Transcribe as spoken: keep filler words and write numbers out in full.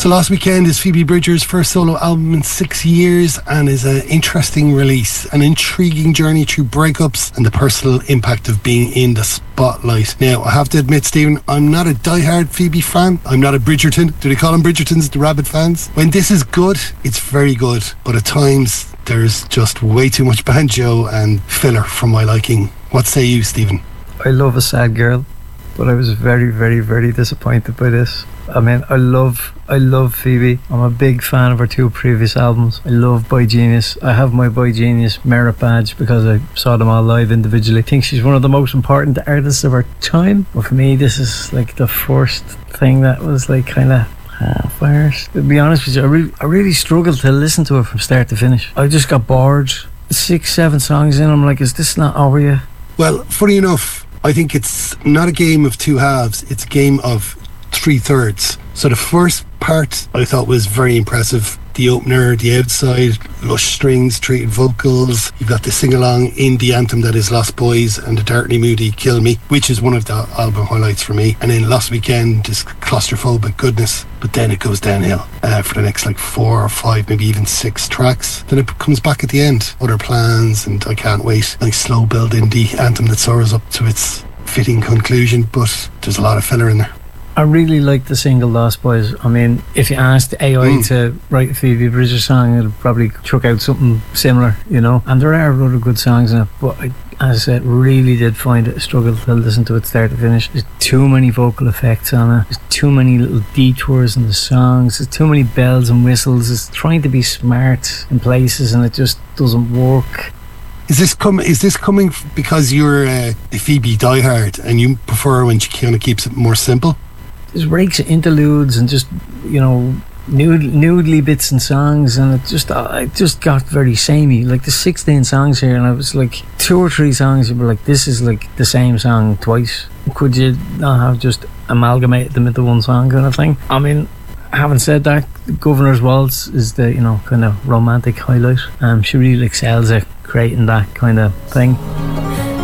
So Last Weekend is Phoebe Bridgers' first solo album in six years and is an interesting release, an intriguing journey through breakups and the personal impact of being in the spotlight. Now, I have to admit, Stephen, I'm not a diehard Phoebe fan. I'm not a Bridgerton. Do they call them Bridgertons, the Rabbit fans? When this is good, it's very good, but at times there's just way too much banjo and filler for my liking. What say you, Stephen? I love a sad girl, but I was very, very, very disappointed by this. I mean, I love, I love Phoebe. I'm a big fan of her two previous albums. I love Boy Genius. I have my Boy Genius merit badge because I saw them all live individually. I think she's one of the most important artists of her time. But for me, this is like the first thing that was like kind of half-hours. To be honest with you, I really, I really struggled to listen to it from start to finish. I just got bored. Six, seven songs in, I'm like, is this not over yet? Well, funny enough, I think it's not a game of two halves. It's a game of three thirds. So the first part I thought was very impressive. The opener, the outside, lush strings, treated vocals. You've got the sing-along indie anthem that is Lost Boys and the darkly moody Kill Me, which is one of the album highlights for me. And then Last Weekend, just claustrophobic goodness. But then it goes downhill uh, for the next like four or five, maybe even six tracks. Then it comes back at the end. Other Plans and I Can't Wait. Nice slow build indie anthem that soars up to its fitting conclusion, but there's a lot of filler in there. I really like the single Lost Boys. I mean, if you asked A I mm. to write a Phoebe Bridgers song, it'd probably chuck out something similar, you know. And there are other good songs in it, but I, as I said, really did find it a struggle to listen to it start to finish. There's too many vocal effects on it. There's too many little detours in the songs. There's too many bells and whistles. It's trying to be smart in places, and it just doesn't work. Is this com- Is this coming because you're uh, a Phoebe diehard and you prefer when she kind of keeps it more simple? There's rakes of interludes and just, you know, nude, noodly bits and songs, and it just uh, it just got very samey. Like the sixteen songs here, and I was like, two or three songs you were like, this is like the same song twice. Could you not have just amalgamated them into one song kind of thing? I mean, having said that, Governor's Waltz is the, you know, kind of romantic highlight. Um, she really excels at creating that kind of thing.